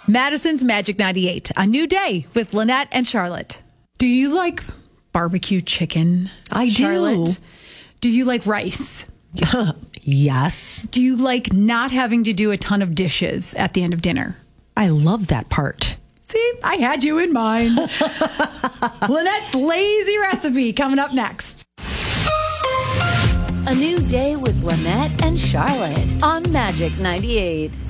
Madison's Magic 98, a new day with Lynette and Charlotte. Do you like barbecue chicken? I do. Charlotte? Do you like rice? Yes. Do you like not having to do a ton of dishes at the end of dinner? I love that part. See, I had you in mind. Lynette's lazy recipe coming up next. A new day with Lynette and Charlotte on Magic 98.